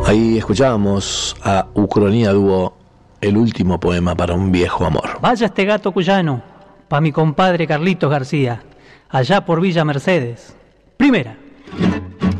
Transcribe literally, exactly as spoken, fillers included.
Ahí escuchábamos a Ucronía Dúo, el último poema para un viejo amor. Vaya este gato cuyano, pa' mi compadre Carlitos García, allá por Villa Mercedes. Primera.